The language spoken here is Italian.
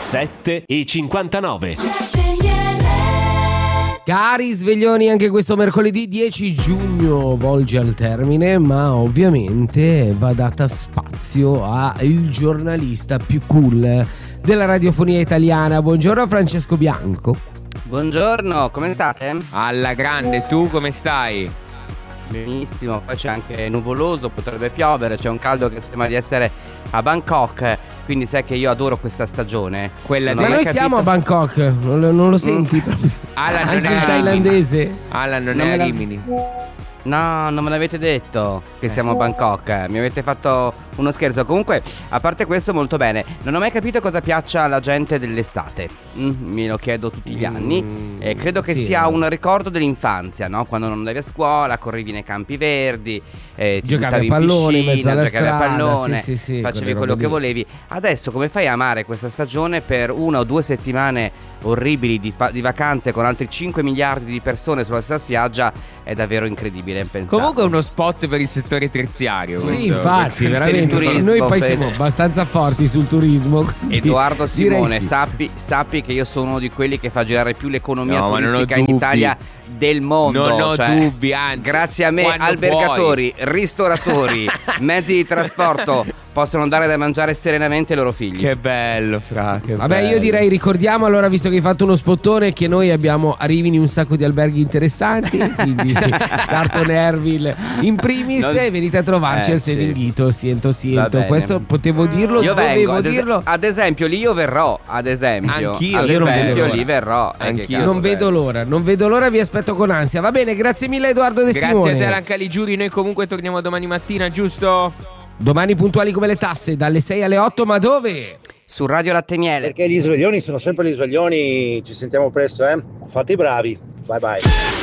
7:59. Cari sveglioni, anche questo mercoledì 10 giugno volge al termine, ma ovviamente va data spazio al giornalista più cool della radiofonia italiana. Buongiorno Francesco Bianco. Buongiorno, come state? Alla grande, tu come stai? Benissimo, poi c'è anche nuvoloso, potrebbe piovere, c'è un caldo che sembra di essere a Bangkok, quindi sai che io adoro questa stagione. Quella Ma noi siamo a Bangkok, non lo senti proprio? Alan Anche non il è thailandese? Alan non è a Rimini. No, non me l'avete detto che siamo a Bangkok, mi avete fatto uno scherzo. Comunque, a parte questo, molto bene. Non ho mai capito cosa piaccia alla gente dell'estate. Me lo chiedo tutti gli anni. Credo che sia un ricordo dell'infanzia, no? Quando non andavi a scuola, correvi nei campi verdi, giocavi a pallone in mezzo alla giocavi a strada, pallone, sì, facevi quello che volevi. Adesso come fai a amare questa stagione per 1 o 2 settimane orribili di vacanze con altri 5 miliardi di persone sulla stessa spiaggia? È davvero incredibile pensare. Comunque è uno spot per il settore terziario. Sì, infatti, veramente. Noi poi siamo abbastanza forti sul turismo. Edoardo Simone, sì. sappi che io sono uno di quelli che fa girare più l'economia turistica in dubbi. Italia del mondo. Non ho dubbi, anzi, grazie a me albergatori, ristoratori, mezzi di trasporto possono dare da mangiare serenamente ai loro figli. Che bello, Fra, che Vabbè, bello. io direi, ricordiamo allora, visto che hai fatto uno spottone, che noi abbiamo a Rimini un sacco di alberghi interessanti, quindi Carton Ervil in primis, venite a trovarci al Serenghito, siento. Questo potevo dirlo, io dovevo vengo, dirlo. ad esempio lì io verrò, ad esempio. Anch'io, ad io non esempio, vedo l'ora. lì verrò. Anch'io. Non vedo l'ora, vi aspetto con ansia. Va bene, grazie mille Edoardo De Simone. Grazie a te, Alan Caligiuri. Noi comunque torniamo domani mattina, giusto? Domani puntuali come le tasse, dalle 6 alle 8, ma dove? Su Radio Latte e Miele. Perché gli sveglioni sono sempre gli sveglioni. Ci sentiamo presto, Fate i bravi. Bye bye.